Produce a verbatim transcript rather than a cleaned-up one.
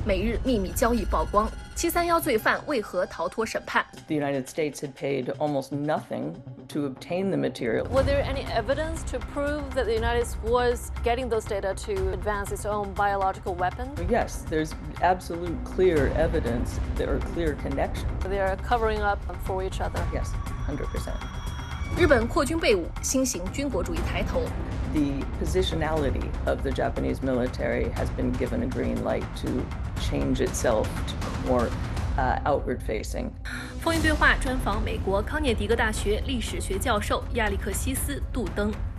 美日秘密交易曝光，七三一罪犯为何逃脱审判 The United States had paid almost nothing to obtain the material. Was there any evidence to prove that the United States was getting those data to advance its own biological weapon? Yes, there's absolute clear evidence. There are clear connections. They are covering up for each other. Yes, one hundred percent. 日本扩军备武，新型军国主义抬头。 The positionality of the Japanese military has been given a green light to change itself to more uh, outward-facing. 风云对话专访美国康涅狄格大学历史学教授亚历克西斯·杜登。